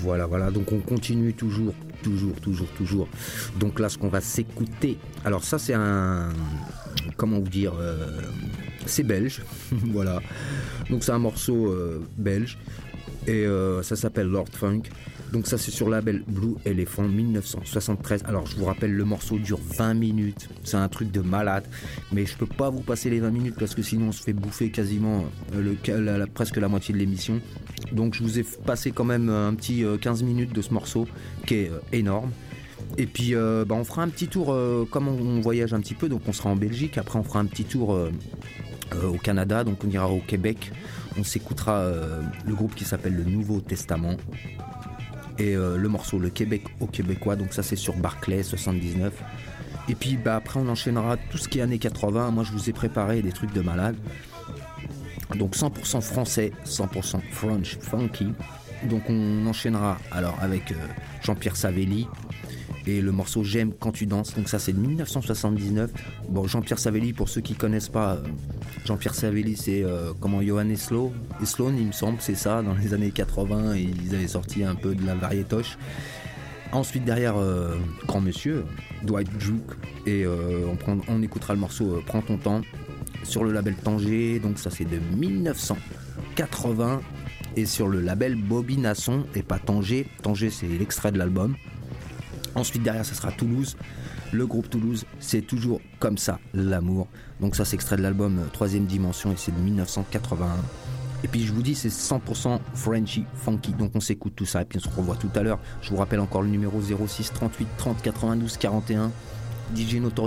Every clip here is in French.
Voilà. Donc on continue toujours. Donc là, ce qu'on va s'écouter. Alors ça, c'est comment vous dire, c'est belge. Voilà. Donc c'est un morceau belge et ça s'appelle Lord Funk. Donc ça, c'est sur le label Blue Elephant 1973. Alors je vous rappelle, le morceau dure 20 minutes. C'est un truc de malade. Mais je peux pas vous passer les 20 minutes parce que sinon on se fait bouffer quasiment presque la moitié de l'émission. Donc je vous ai passé quand même un petit 15 minutes de ce morceau qui est énorme. Et puis on fera un petit tour, comme on voyage un petit peu, donc on sera en Belgique. Après on fera un petit tour au Canada, donc on ira au Québec. On s'écoutera le groupe qui s'appelle le Nouveau Testament. Et le morceau Le Québec au Québécois, donc ça c'est sur Barclay 79. Et puis après on enchaînera tout ce qui est années 80. Moi je vous ai préparé des trucs de malade. Donc 100% français, 100% French funky. Donc on enchaînera alors avec Jean-Pierre Savelli et le morceau J'aime quand tu danses. Donc ça c'est de 1979. Bon, Jean-Pierre Savelli, pour ceux qui connaissent pas, Jean-Pierre Savelli c'est Johann Eslon, il me semble, c'est ça, dans les années 80, et ils avaient sorti un peu de la variétoche. Ensuite derrière grand monsieur Dwight Duke, et on écoutera le morceau Prends ton temps sur le label Tanger. Donc ça c'est de 1980 et sur le label Bobby Nasson et pas Tanger. Tanger c'est l'extrait de l'album. Ensuite derrière ça sera Toulouse, le groupe Toulouse, c'est toujours comme ça l'amour. Donc ça c'est extrait de l'album Troisième Dimension et c'est de 1981. Et puis je vous dis c'est 100% Frenchy funky. Donc on s'écoute tout ça et puis on se revoit tout à l'heure. Je vous rappelle encore le numéro 06 38 30 92 41,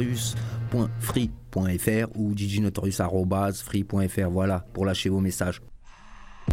djnotorious.free.fr ou djnotorious@free.fr. Voilà pour lâcher vos messages.